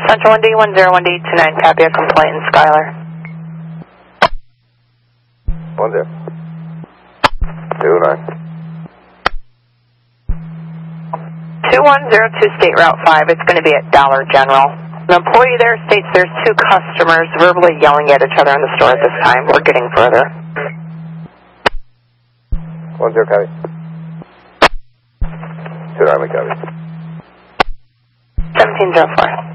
Central 1D 101D29, copy a complaint in Schuyler. 1029. 2102 State Route 5, it's going to be at Dollar General. The employee there states there's two customers verbally yelling at each other in the store at this time. We're getting further. 10 copy. 29 copy. 1704.